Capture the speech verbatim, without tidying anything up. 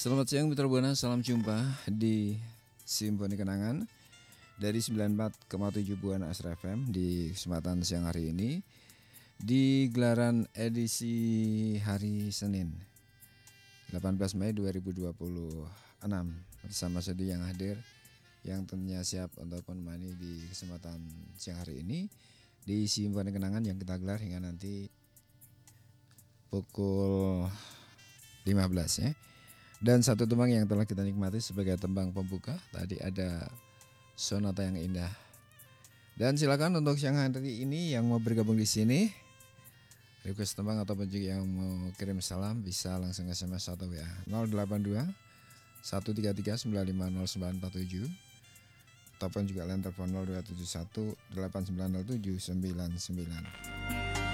Selamat siang Mitra Buana, salam jumpa di Simfoni Kenangan dari sembilan puluh empat koma tujuh Buana Asra F M di kesempatan siang hari ini di gelaran edisi hari Senin delapan belas Mei dua ribu dua puluh enam bersama Sudi yang hadir yang tentunya siap untuk menemani di kesempatan siang hari ini di Simfoni Kenangan yang kita gelar hingga nanti pukul lima belas ya. Dan satu tembang yang telah kita nikmati sebagai tembang pembuka tadi ada Sonata yang Indah. Dan silakan untuk siang hari ini yang mau bergabung di sini request tembang ataupun juga yang mau kirim salam bisa langsung S M S atau W A nol delapan dua satu tiga tiga sembilan lima nol sembilan empat tujuh ataupun juga line telepon nol dua tujuh satu delapan sembilan nol tujuh sembilan sembilan.